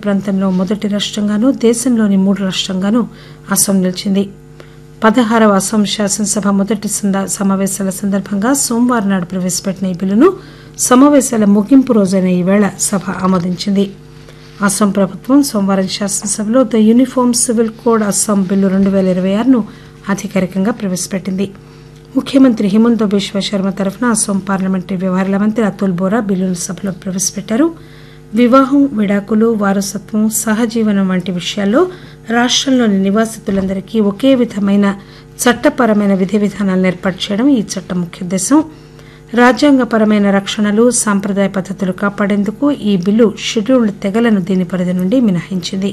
ప్రాంతంలో మొదటి రాష్టంగానూ దేశంలోని 3 రాష్టంగానూ అస్సాం నిలిచింది. 16వ అస్సాం శాసనసభ మొదటి సమావేశాల సందర్భంగా సోమవారం నాడు ప్రవేశపెట్టిన ఈ బిల్లును సమావేశాల ముగింపు రోజైన ఈవేళ సభ ఆమోదించింది. అస్సాం ప్రభుత్వం సోమవారం శాసనసభలో the uniform civil code Assam bill 2026ను అధికారికంగా ప్రవేశపెట్టింది. ముఖ్యమంత్రి హిమంత బిశ్వ శర్మ తరఫున అస్సాం పార్లమెంటరీ వ్యవహారాల మంత్రి అతుల్ బోరా బిల్లును సభలో ప్రవేశపెట్టారు. వివాహం, విడాకులు, వారసత్వం, సహజీవనం వంటి విషయాల్లో రాష్టంలోని నివాసితులందరికీ ఒకే విధమైన చట్టపరమైన విధి విధానాలను ఏర్పాటు చేయడం ఈ చట్టం ముఖ్య ఉద్దేశం. రాజ్యాంగపరమైన రక్షణలు, సాంప్రదాయ పద్దతులు కాపాడేందుకు ఈ బిల్లు షెడ్యూల్డ్ తెగలను దీని పరిధి నుండి మినహాయించింది.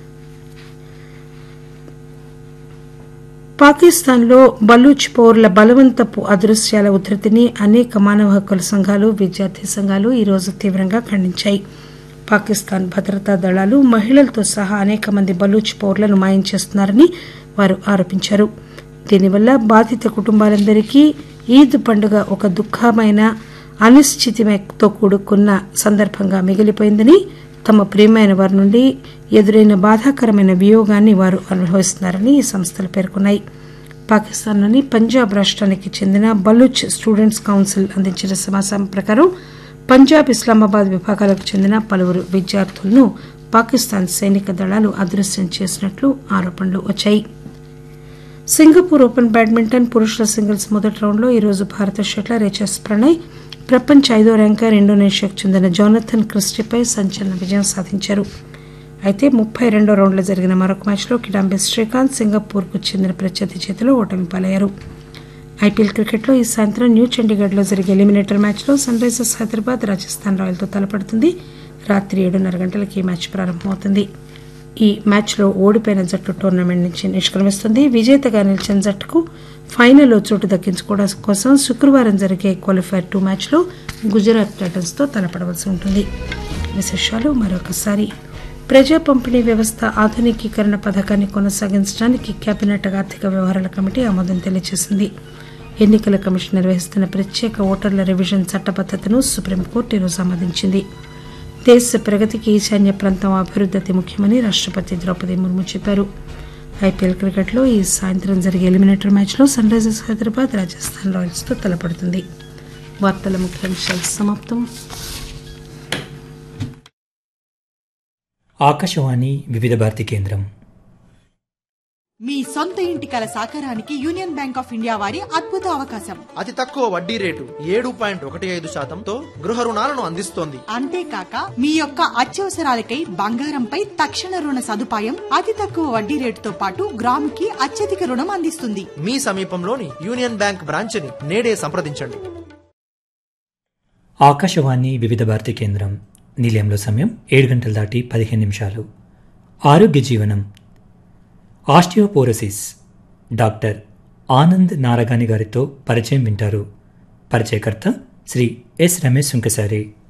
పాకిస్తాన్లో బలూచ్ పౌరుల బలవంతపు అదృశ్యాల ఉధృతిని అనేక మానవ హక్కుల సంఘాలు, విద్యార్థి సంఘాలు ఈరోజు తీవ్రంగా ఖండించాయి. పాకిస్తాన్ భద్రతా దళాలు మహిళలతో సహా అనేక మంది బలూచ్ పౌరులను మాయం చేస్తున్నారని వారు ఆరోపించారు. దీనివల్ల బాధిత కుటుంబాలందరికీ ఈద్ పండుగ ఒక దుఃఖమైన అనిశ్చితితో కూడుకున్న సందర్భంగా మిగిలిపోయిందని, తమ ప్రియమైన వారి నుండి ఎదురైన బాధాకరమైన వియోగాన్ని వారు అనుభవిస్తున్నారని ఈ సంస్థలు పేర్కొన్నాయి. పాకిస్తాన్లోని పంజాబ్ రాష్ట్రానికి చెందిన బలూచ్ స్టూడెంట్స్ కౌన్సిల్ అందించిన సమాచారం ప్రకారం పంజాబ్, ఇస్లామాబాద్ విభాగాలకు చెందిన పలువురు విద్యార్థులను పాకిస్తాన్ సైనిక దళాలు అదృశ్యం చేసినట్లు ఆరోపణలు వచ్చాయి. సింగపూర్ ఓపెన్ బ్యాడ్మింటన్ పురుషుల సింగిల్స్ మొదటి రౌండ్లో ఈరోజు భారత షట్లర్ హెచ్ఎస్ ప్రణయ్ ప్రపంచ 5వ ర్యాంకర్ ఇండోనేషియాకు చెందిన జోనథన్ క్రిస్టీపై సంచలన విజయం సాధించారు. అయితే 32వ రౌండ్లో జరిగిన మరొక మ్యాచ్లో కిడాంబి శ్రీకాంత్ సింగపూర్కు చెందిన ప్రత్యర్థి చేతిలో ఓటమి పాలయ్యారు. ఐపీఎల్ క్రికెట్లో ఈ సాయంత్రం న్యూ చండీగఢ్లో జరిగే ఎలిమినేటర్ మ్యాచ్లో సన్ రైజర్స్ హైదరాబాద్ రాజస్థాన్ రాయల్తో తలపడుతుంది. రాత్రి 7:30 గంటలకు ఈ మ్యాచ్ ప్రారంభమవుతుంది. ఈ మ్యాచ్లో ఓడిపోయిన జట్టు టోర్నమెంట్ నుంచి నిష్క్రమిస్తుంది. విజేతగా నిలిచిన జట్టుకు ఫైనల్లో చోటు దక్కించుకోవడం కోసం శుక్రవారం జరిగే క్వాలిఫైర్ 2 మ్యాచ్లో గుజరాత్ టైటన్స్తో తలపడవలసి ఉంటుంది. విశేషాలు మరొకసారి. ప్రజా పంపిణీ వ్యవస్థ ఆధునికీకరణ పథకాన్ని కొనసాగించడానికి కేబినెట్ ఆర్థిక వ్యవహారాల కమిటీ ఆమోదం తెలియజేసింది. ఎన్నికల కమిషన్ నిర్వహిస్తున్న ప్రత్యేక ఓటర్ల రివిజన్ చట్టబద్దతను సుప్రీంకోర్టు ఈరోజు ఆమోదించింది. దేశ ప్రగతికి ఈశాన్య ప్రాంతం అభివృద్ధి అతి ముఖ్యమని రాష్టపతి ద్రౌపది ముర్ము చెప్పారు. ఐపీఎల్ క్రికెట్లో ఈ సాయంత్రం జరిగే ఎలిమినేటర్ మ్యాచ్లో సన్ రైజర్స్ హైదరాబాద్ రాజస్థాన్ రాయల్స్తో తలపడుతుంది. వార్తల ముఖ్యాంశాలు సమాప్తం. ఆకాశవాణి వివిధ భారతి కేంద్రం. మీ సొంత ఇంటి కల సాకారానికి యూనియన్ బ్యాంక్ ఆఫ్ ఇండియా వారి అద్భుత అవకాశం. అతి తక్కువ వడ్డీ రేటు 7.15% గృహ రుణాలను అందిస్తోంది. అంతేకాక మీ యొక్క అత్యవసరాలకై బంగారంపై తక్షణ రుణ సదుపాయం, అతి తక్కువ వడ్డీ రేటుతో పాటు గ్రాముకి అత్యధిక రుణం అందిస్తుంది. మీ సమీపంలోని యూనియన్ బ్యాంక్ బ్రాంచ్ ని నేడే సంప్రదించండి. ఆకాశవాణి వివిధ భారతి కేంద్రం. నిలయంలో సమయం 7 గంటలు దాటి 15 నిమిషాలు. ఆరోగ్య జీవనం. ఆస్టియోపోరోసిస్ డాక్టర్ ఆనంద్ నారగాని గారితో పరిచయం వింటారు. పరిచయకర్త శ్రీ ఎస్ రమేష్ సుంకసారి.